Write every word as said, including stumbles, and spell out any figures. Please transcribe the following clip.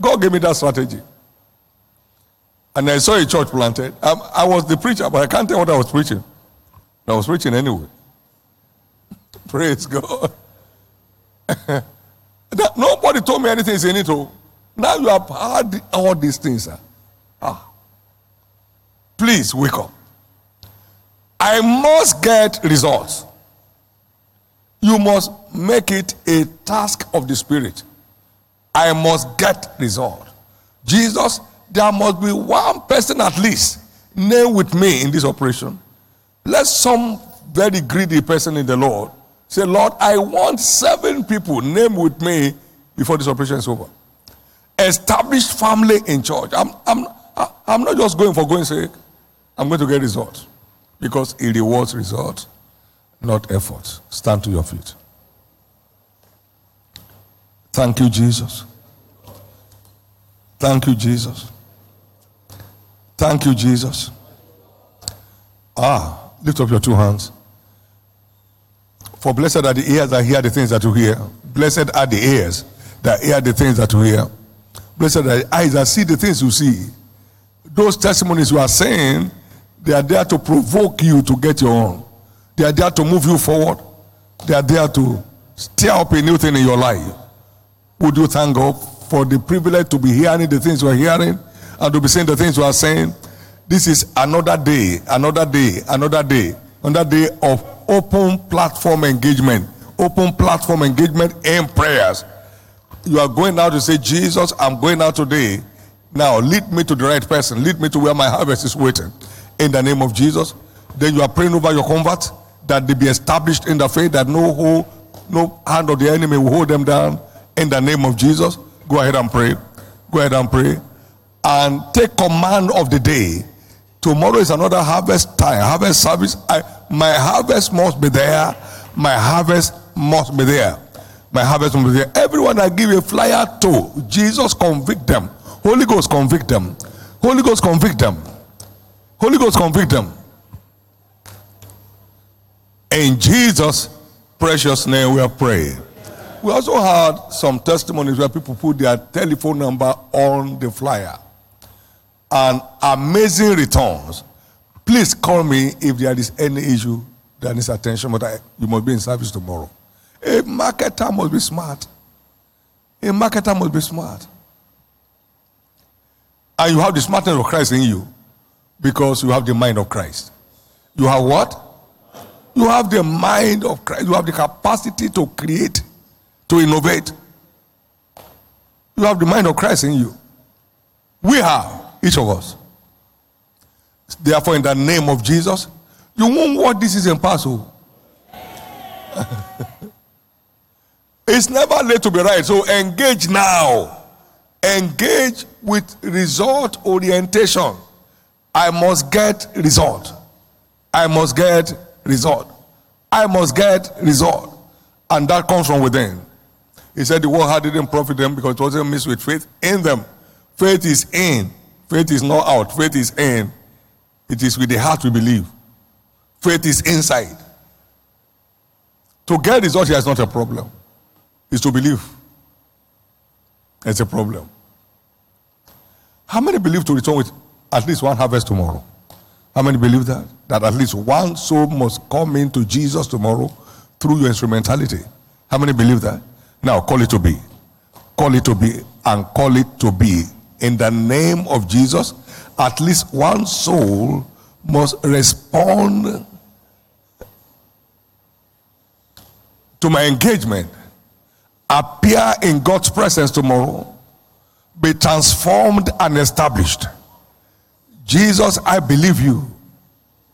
God gave me that strategy. And I saw a church planted. I, I was the preacher, but I can't tell what I was preaching. I was preaching anyway. Praise God. Nobody told me anything in it. Now you have heard all these things. Ah. Please wake up. I must get results. You must make it a task of the Spirit. I must get result. Jesus, there must be one person at least named with me in this operation. Let some very greedy person in the Lord say, Lord, I want seven people named with me before this operation is over. Established family in church. I'm, I'm, I'm not just going for going sake. I'm going to get results. Because it rewards results, not effort. Stand to your feet. Thank you, Jesus. Thank you, Jesus. Thank you, Jesus. Ah, lift up your two hands. For blessed are the ears that hear the things that you hear. Blessed are the ears that hear the things that you hear. Blessed are the eyes that see the things you see. Those testimonies you are saying, they are there to provoke you to get your own. They are there to move you forward. They are there to stir up a new thing in your life. Would you thank God for the privilege to be hearing the things you are hearing and to be saying the things you are saying? This is another day, another day, another day, another day of open platform engagement. Open platform engagement in prayers. You are going out to say, Jesus, I'm going out today. Now lead me to the right person. Lead me to where my harvest is waiting. In the name of Jesus. Then you are praying over your convert that they be established in the faith, that no hold, no hand of the enemy will hold them down. In the name of Jesus. Go ahead and pray. Go ahead and pray. And take command of the day. Tomorrow is another harvest time, harvest service. I, my harvest must be there. My harvest must be there. My harvest must be there. Everyone I give a flyer to, Jesus convict them. Holy Ghost convict them. Holy Ghost convict them. Holy Ghost convict them. In Jesus' precious name we are praying. We also had some testimonies where people put their telephone number on the flyer. And amazing returns. Please call me if there is any issue that needs attention, but I, you must be in service tomorrow. A marketer must be smart. A marketer must be smart. And you have the smartness of Christ in you because you have the mind of Christ. You have what? You have the mind of Christ. You have the capacity to create, to innovate. You have the mind of Christ in you. We have. Each of us. Therefore, in the name of Jesus, you won't want this is impossible. It's never late to be right. So engage now. Engage with result orientation. I must get result. I must get result. I must get result. And that comes from within. He said the word had didn't profit them because it wasn't mixed with faith in them. Faith is in. Faith is not out. Faith is in. It is with the heart we believe. Faith is inside. To get results here is not a problem. It's to believe. It's a problem. How many believe to return with at least one harvest tomorrow? How many believe that? That at least one soul must come into Jesus tomorrow through your instrumentality. How many believe that? Now call it to be. Call it to be and call it to be. In the name of Jesus, at least one soul must respond to my engagement, appear in God's presence tomorrow, be transformed and established. Jesus, I believe you.